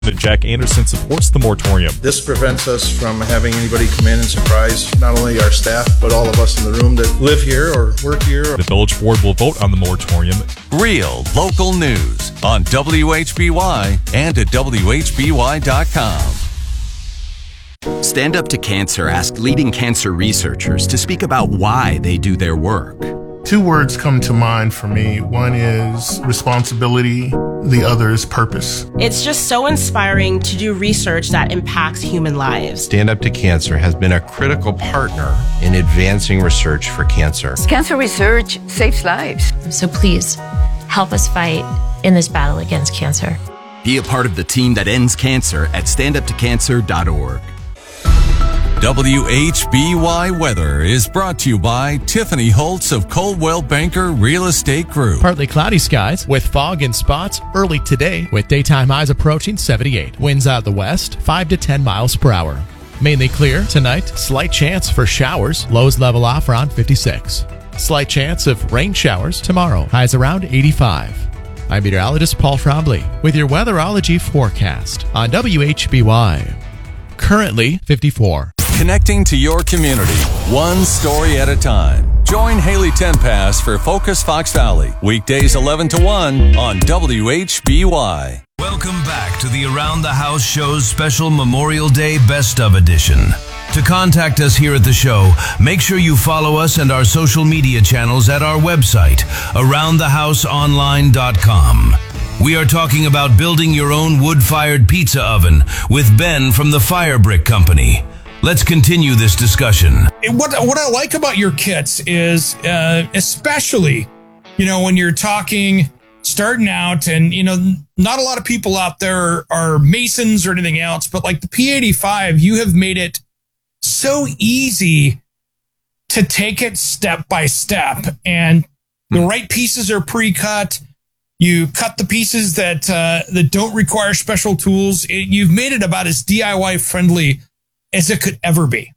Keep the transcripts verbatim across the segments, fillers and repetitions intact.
Jack Anderson supports the moratorium. This prevents us from having anybody come in and surprise not only our staff, but all of us in the room that live here or work here. The village board will vote on the moratorium. Real local news on W H B Y and at W H B Y dot com. Stand Up to Cancer asked leading cancer researchers to speak about why they do their work. Two words come to mind for me. One is responsibility. The other is purpose. It's just so inspiring to do research that impacts human lives. Stand Up to Cancer has been a critical partner in advancing research for cancer. Cancer research saves lives. So please, help us fight in this battle against cancer. Be a part of the team that ends cancer at stand up to cancer dot org. W H B Y weather is brought to you by Tiffany Holtz of Coldwell Banker Real Estate Group. Partly cloudy skies with fog in spots early today with daytime highs approaching seventy-eight. Winds out of the west, five to ten miles per hour. Mainly clear tonight. Slight chance for showers. Lows level off around fifty-six. Slight chance of rain showers tomorrow. Highs around eighty-five. I'm meteorologist Paul Trombley with your weatherology forecast on W H B Y. Currently fifty-four. Connecting to your community, one story at a time. Join Haley Tenpass for Focus Fox Valley, weekdays eleven to one on W H B Y. Welcome back to the Around the House Show's special Memorial Day Best of Edition. To contact us here at the show, make sure you follow us and our social media channels at our website, around the house online dot com. We are talking about building your own wood-fired pizza oven with Ben from the Fire Brick Company. Let's continue this discussion. What what I like about your kits is, uh, especially, you know, when you're talking, starting out, and, you know, not a lot of people out there are masons or anything else, but like the P eighty-five, you have made it so easy to take it step by step, and the right pieces are pre-cut. You cut the pieces that uh, that don't require special tools. It, you've made it about as D I Y friendly as it could ever be.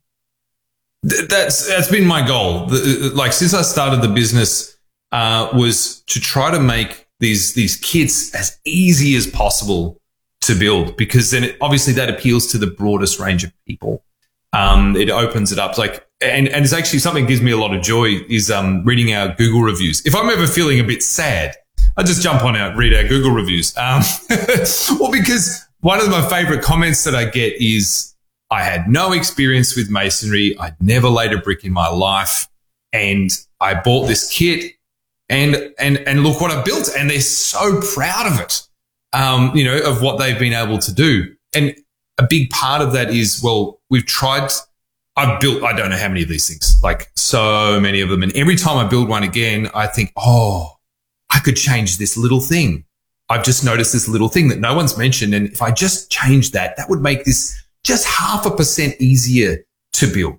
That's that's been my goal. The, like since I started the business, uh, was to try to make these these kits as easy as possible to build, because then it, obviously that appeals to the broadest range of people. Um, it opens it up. Like, and and it's actually something that gives me a lot of joy is um, reading our Google reviews. If I'm ever feeling a bit sad, I just jump on out, read our Google reviews. Um, well, because one of my favorite comments that I get is, I had no experience with masonry. I'd never laid a brick in my life. And I bought this kit and, and, and look what I built. And they're so proud of it, um, you know, of what they've been able to do. And a big part of that is, well, we've tried, I've built, I don't know how many of these things, like so many of them. And every time I build one again, I think, oh, I could change this little thing. I've just noticed this little thing that no one's mentioned. And if I just change that, that would make this just half a percent easier to build.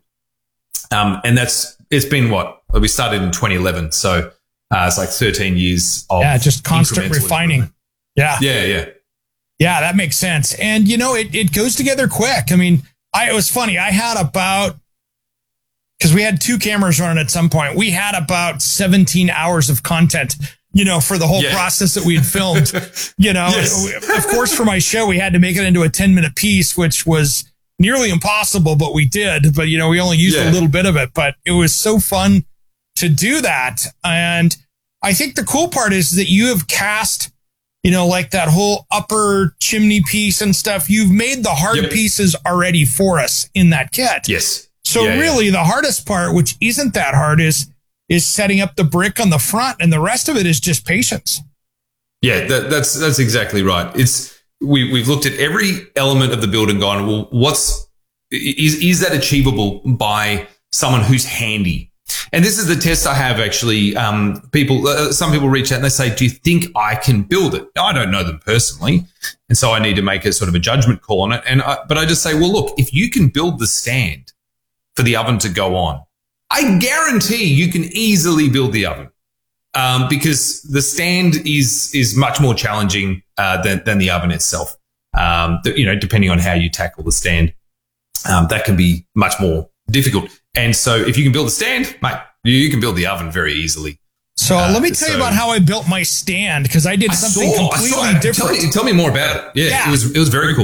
Um, and that's, it's been what? We started in twenty eleven. So, uh, it's like thirteen years of yeah, just constant refining. Yeah. Yeah. Yeah. Yeah. That makes sense. And you know, it, it goes together quick. I mean, I, it was funny. I had about, cause we had two cameras running at some point. We had about seventeen hours of content, you know, for the whole yeah. process that we had filmed, you know, yes. Of course, for my show, we had to make it into a ten minute piece, which was nearly impossible, but we did. But, you know, we only used yeah. a little bit of it, but it was so fun to do that. And I think the cool part is that you have cast, you know, like that whole upper chimney piece and stuff. You've made the hard yep. pieces already for us in that kit. Yes. So yeah, really yeah. the hardest part, which isn't that hard, is is setting up the brick on the front, and the rest of it is just patience. Yeah, that, that's that's exactly right. It's we we've looked at every element of the build and gone, well, what's is is that achievable by someone who's handy? And this is the test I have actually. Um, people, uh, some people reach out and they say, "Do you think I can build it?" I don't know them personally, and so I need to make a sort of a judgment call on it. And I, but I just say, well, look, if you can build the stand for the oven to go on, I guarantee you can easily build the oven, um, because the stand is is much more challenging uh, than than the oven itself. Um, the, you know, depending on how you tackle the stand, um, that can be much more difficult. And so, if you can build the stand, mate, you can build the oven very easily. So Uh, let me tell so- you about how I built my stand, because I did I something saw, I completely saw it. different. Tell me, tell me more about it. Yeah, Yeah. it was it was very cool.